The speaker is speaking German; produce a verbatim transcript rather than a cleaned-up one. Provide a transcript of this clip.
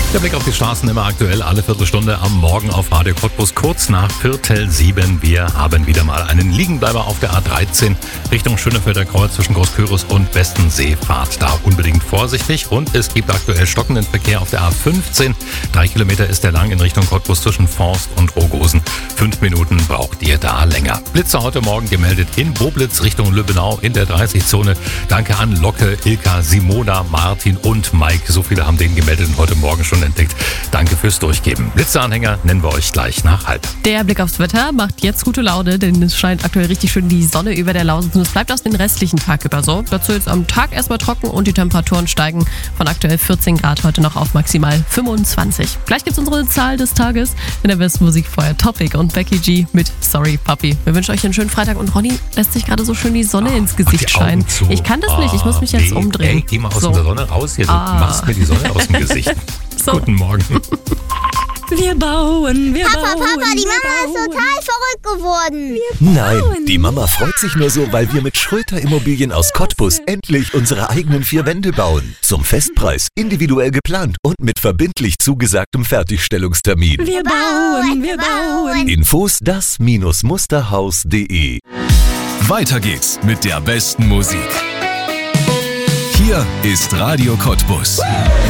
Der Blick auf die Straßen immer aktuell, alle Viertelstunde am Morgen auf Radio Cottbus, kurz nach Viertel sieben. Wir haben wieder mal einen Liegenbleiber auf der A dreizehn Richtung Schönefelder Kreuz zwischen Großküritz und Westenseefahrt. Da unbedingt vorsichtig und es gibt aktuell stockenden Verkehr auf der A fünfzehn. Drei Kilometer ist der lang in Richtung Cottbus zwischen Forst und Rogosen. Fünf Minuten braucht ihr da länger. Blitze heute Morgen gemeldet in Boblitz Richtung Lübbenau in der dreißig-Zone. Danke an Locke, Ilka, Simona, Martin und Mike. So viele haben den gemeldet und heute Morgen schon entdeckt. Danke fürs Durchgeben. Blitzeanhänger nennen wir euch gleich nach halb. Der Blick aufs Wetter macht jetzt gute Laune, denn es scheint aktuell richtig schön die Sonne über der Lausitz und es bleibt aus den restlichen Tag über so. Dazu jetzt am Tag erstmal trocken und die Temperaturen steigen von aktuell vierzehn Grad heute noch auf maximal fünfundzwanzig. Gleich gibt's unsere Zahl des Tages in der besten Musik vorher Topic und Becky G mit Sorry Papi. Wir wünschen euch einen schönen Freitag und Ronny lässt sich gerade so schön die Sonne oh, ins Gesicht scheinen. Ich kann das nicht, ich muss mich jetzt nee, umdrehen. Ey, geh mal aus so. der Sonne raus, hier, du ah. machst mir die Sonne aus dem Gesicht. So. Guten Morgen. Wir bauen, wir Papa, bauen. Papa, die wir Mama bauen. ist total verrückt geworden. Nein, die Mama freut sich nur so, weil wir mit Schröter Immobilien aus Cottbus endlich unsere eigenen vier Wände bauen. Zum Festpreis, individuell geplant und mit verbindlich zugesagtem Fertigstellungstermin. Wir bauen, wir bauen. Infos das Musterhaus punkt de. Weiter geht's mit der besten Musik. Hier ist Radio Cottbus.